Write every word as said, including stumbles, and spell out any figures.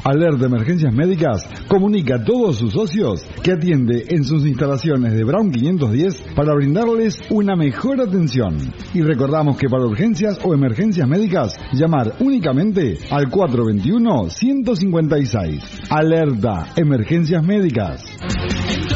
Alerta Emergencias Médicas comunica a todos sus socios que atiende en sus instalaciones de Brown quinientos diez para brindarles una mejor atención. Y recordamos que para urgencias o emergencias médicas, llamar únicamente al cuatro dos uno, uno cinco seis. Alerta Emergencias Médicas.